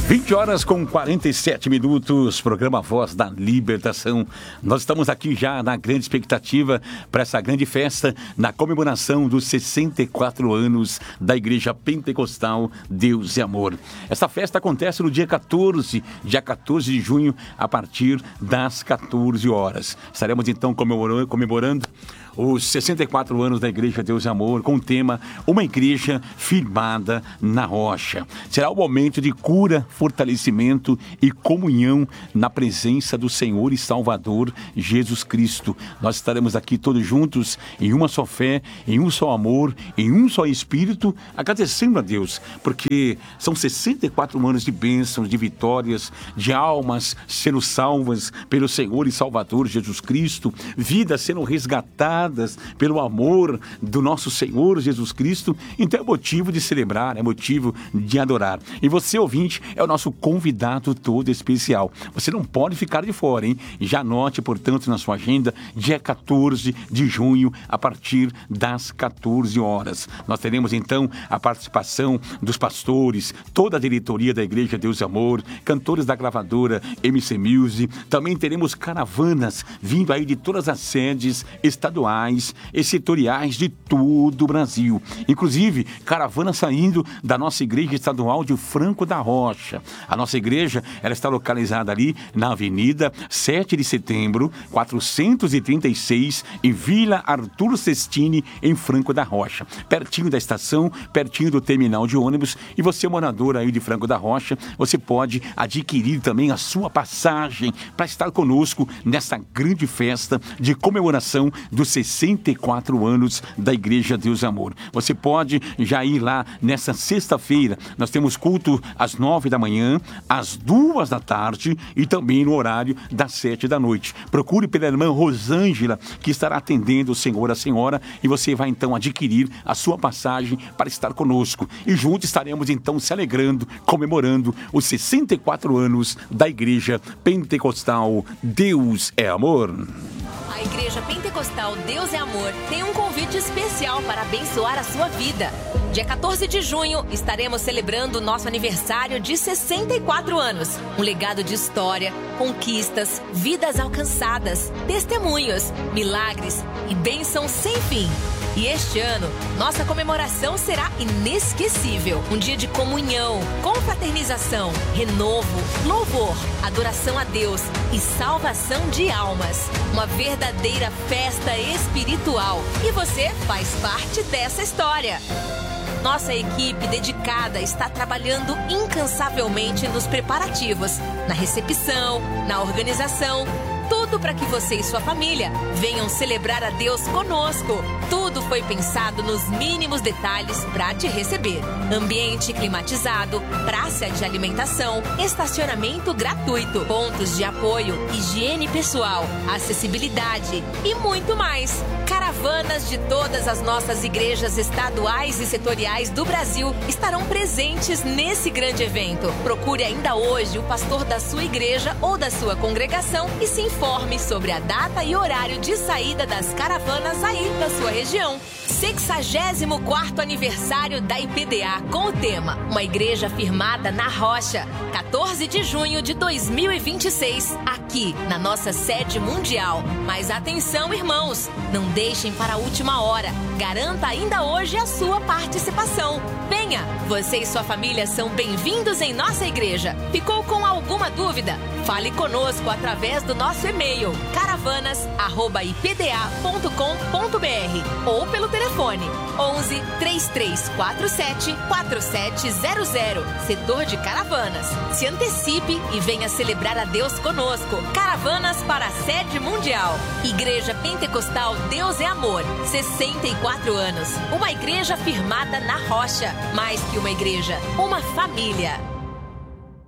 20 horas com 47 minutos, programa Voz da Libertação. Nós estamos aqui já na grande expectativa para essa grande festa, na comemoração dos 64 anos da Igreja Pentecostal Deus e Amor. Essa festa acontece no dia 14 de junho, a partir das 14 horas. Estaremos então comemorando os 64 anos da Igreja Deus e Amor, com o tema Uma Igreja Firmada na Rocha. Será o momento de cura, fortalecimento e comunhão na presença do Senhor e Salvador Jesus Cristo. Nós estaremos aqui todos juntos, em uma só fé, em um só amor, em um só Espírito, agradecendo a Deus, porque são 64 anos de bênçãos, de vitórias, de almas sendo salvas pelo Senhor e Salvador Jesus Cristo, vidas sendo resgatadas pelo amor do nosso Senhor Jesus Cristo. Então é motivo de celebrar, é motivo de adorar. E você, ouvinte, é o nosso convidado todo especial. Você não pode ficar de fora, hein? Já anote, portanto, na sua agenda, dia 14 de junho, a partir das 14 horas. Nós teremos, então, a participação dos pastores, toda a diretoria da Igreja Deus e Amor, cantores da gravadora MC Music. Também teremos caravanas vindo aí de todas as sedes estaduais e setoriais de todo o Brasil. Inclusive, caravana saindo da nossa igreja estadual de Franco da Rocha. A nossa igreja, ela está localizada ali na Avenida 7 de Setembro, 436, em Vila Arthur Sestini, em Franco da Rocha. Pertinho da estação, pertinho do terminal de ônibus. E você, morador aí de Franco da Rocha, você pode adquirir também a sua passagem para estar conosco nessa grande festa de comemoração dos 64 anos da Igreja Deus e Amor. Você pode já ir lá nessa sexta-feira. Nós temos culto às 9 da manhã, às 2 da tarde e também no horário das 7 da noite. Procure pela irmã Rosângela, que estará atendendo o senhor, a senhora, e você vai então adquirir a sua passagem para estar conosco. E juntos estaremos então se alegrando, comemorando os 64 anos da Igreja Pentecostal Deus é Amor. A Igreja Pentecostal Deus é Amor tem um convite especial para abençoar a sua vida. Dia 14 de junho, estaremos celebrando o nosso aniversário de 64 anos. Um legado de história, conquistas, vidas alcançadas, testemunhos, milagres e bênçãos sem fim. E este ano, nossa comemoração será inesquecível. Um dia de comunhão, confraternização, renovo, louvor, adoração a Deus e salvação de almas. Uma verdadeira festa espiritual. E você faz parte dessa história. Nossa equipe dedicada está trabalhando incansavelmente nos preparativos, na recepção, na organização. Tudo para que você e sua família venham celebrar a Deus conosco. Tudo foi pensado nos mínimos detalhes para te receber. Ambiente climatizado, praça de alimentação, estacionamento gratuito, pontos de apoio, higiene pessoal, acessibilidade e muito mais. Caravanas de todas as nossas igrejas estaduais e setoriais do Brasil estarão presentes nesse grande evento. Procure ainda hoje o pastor da sua igreja ou da sua congregação e se informe sobre a data e horário de saída das caravanas aí da sua região. 64º aniversário da IPDA com o tema Uma Igreja Firmada na Rocha. 14 de junho de 2026, aqui na nossa sede mundial. Mas atenção, irmãos, não deixem para a última hora. Garanta ainda hoje a sua participação. Venha, você e sua família são bem-vindos em nossa igreja. Ficou com alguma dúvida? Fale conosco através do nosso e-mail caravanas@ipda.com.br ou pelo telefone 11 3347 4700, setor de caravanas. Se antecipe e venha celebrar a Deus conosco. Caravanas para a sede mundial. Igreja Pentecostal Deus é Amor, 64 anos. Uma igreja firmada na rocha. Mais que uma igreja, uma família.